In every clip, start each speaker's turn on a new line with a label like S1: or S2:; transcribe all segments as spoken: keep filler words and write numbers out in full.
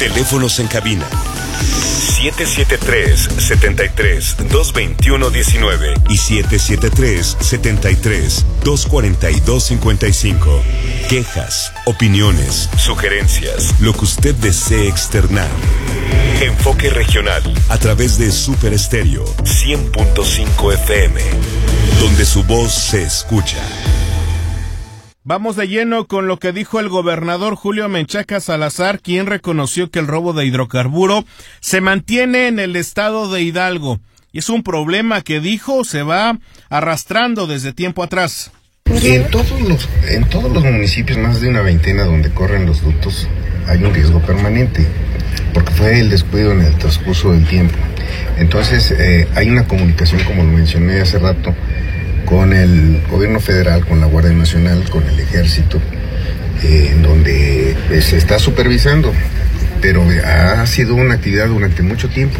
S1: Teléfonos en cabina siete siete tres, siete tres, dos dos uno, uno nueve y siete siete tres, siete tres, dos cuatro dos, cinco cinco. Quejas, opiniones, sugerencias, lo que usted desee externar. Enfoque Regional a través de Super Estéreo cien punto cinco F M, donde su voz se escucha.
S2: Vamos de lleno con lo que dijo el gobernador Julio Menchaca Salazar, quien reconoció que el robo de hidrocarburo se mantiene en el estado de Hidalgo. Y es un problema que, dijo, se va arrastrando desde tiempo atrás.
S3: En todos los, en todos los municipios, más de una veintena donde corren los ductos, hay un riesgo permanente, porque fue el descuido en el transcurso del tiempo. Entonces, eh, hay una comunicación, como lo mencioné hace rato, con el gobierno federal, con la Guardia Nacional, con el Ejército, eh, en donde pues, se está supervisando, pero ha sido una actividad durante mucho tiempo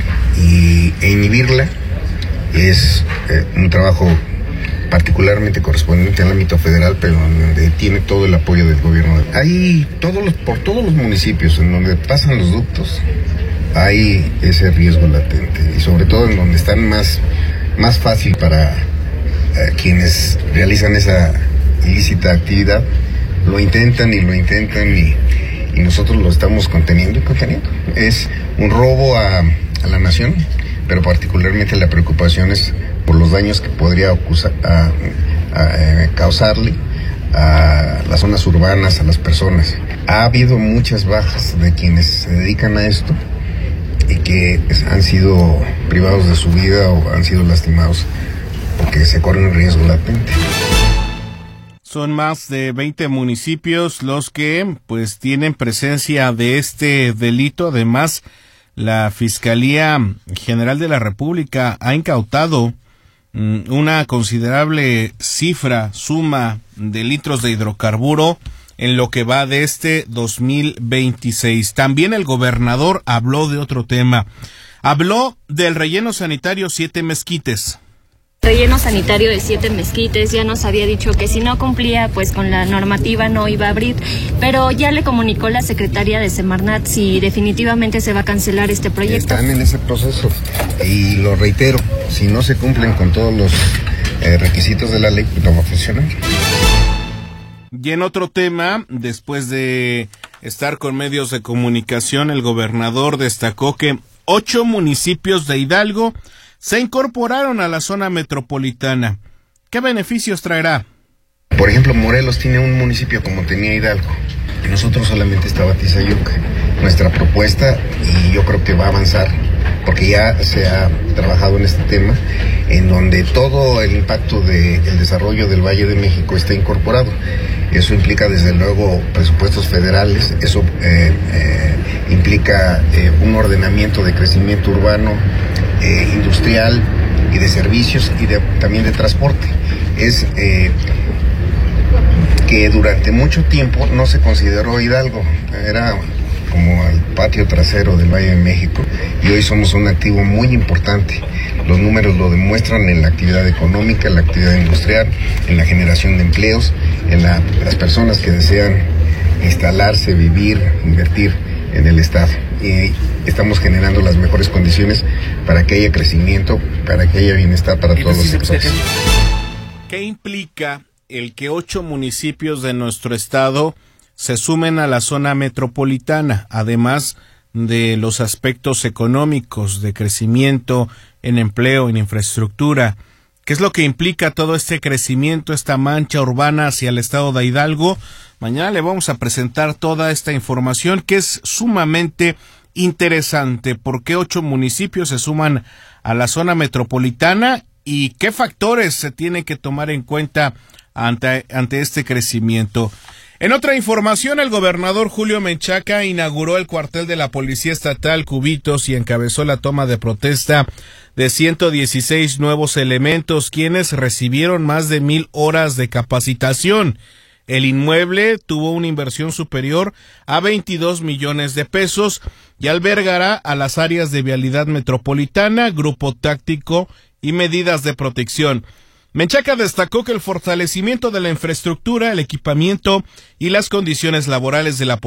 S3: y e inhibirla es eh, un trabajo particularmente correspondiente al ámbito federal, pero donde tiene todo el apoyo del gobierno. Hay todos los, por todos los municipios en donde pasan los ductos, hay ese riesgo latente, y sobre todo en donde están más, más fácil para eh, quienes realizan esa ilícita actividad, lo intentan y lo intentan y, y nosotros lo estamos conteniendo y conteniendo. Es un robo a, a la nación, pero particularmente la preocupación es por los daños que podría acusar, a, a, a causarle a las zonas urbanas, a las personas. Ha habido muchas bajas de quienes se dedican a esto y que han sido privados de su vida o han sido lastimados porque se corre un riesgo latente.
S2: Son más de veinte municipios los que pues tienen presencia de este delito. Además, la Fiscalía General de la República ha incautado mm, una considerable cifra, suma de litros de hidrocarburo en lo que va de este dos mil veintiséis. También el gobernador habló de otro tema. Habló del relleno sanitario Siete Mezquites.
S4: Relleno sanitario de Siete Mezquites, ya nos había dicho que si no cumplía pues con la normativa no iba a abrir, pero ya le comunicó la secretaria de Semarnat si definitivamente se va a cancelar este proyecto.
S3: Están en ese proceso y lo reitero, si no se cumplen con todos los eh, requisitos de la ley, pues no va a funcionar.
S2: Y en otro tema, después de estar con medios de comunicación, el gobernador destacó que ocho municipios de Hidalgo se incorporaron a la zona metropolitana. ¿Qué beneficios traerá?
S3: Por ejemplo, Morelos tiene un municipio como tenía Hidalgo. Nosotros solamente estaba Tizayuca. Nuestra propuesta, y yo creo que va a avanzar, porque ya se ha trabajado en este tema, en donde todo el impacto del desarrollo del Valle de México está incorporado. Eso implica desde luego presupuestos federales, eso eh, eh, implica eh, un ordenamiento de crecimiento urbano, eh, industrial y de servicios y de, también de transporte. Es eh, que durante mucho tiempo no se consideró Hidalgo, era como el patio trasero del Valle de México, y hoy somos un activo muy importante. Los números lo demuestran en la actividad económica, en la actividad industrial, en la generación de empleos, en la, las personas que desean instalarse, vivir, invertir en el estado. Y estamos generando las mejores condiciones para que haya crecimiento, para que haya bienestar para todos los sectores.
S2: ¿Qué implica el que ocho municipios de nuestro estado se sumen a la zona metropolitana, además de los aspectos económicos, de crecimiento en empleo, en infraestructura? ¿Qué es lo que implica todo este crecimiento, esta mancha urbana hacia el estado de Hidalgo? Mañana le vamos a presentar toda esta información que es sumamente interesante. ¿Por qué ocho municipios se suman a la zona metropolitana y qué factores se tienen que tomar en cuenta ante, ante este crecimiento? En otra información, el gobernador Julio Menchaca inauguró el cuartel de la Policía Estatal Cubitos y encabezó la toma de protesta de ciento dieciséis nuevos elementos, quienes recibieron más de mil horas de capacitación. El inmueble tuvo una inversión superior a veintidós millones de pesos y albergará a las áreas de vialidad metropolitana, grupo táctico y medidas de protección. Menchaca destacó que el fortalecimiento de la infraestructura, el equipamiento y las condiciones laborales de la policía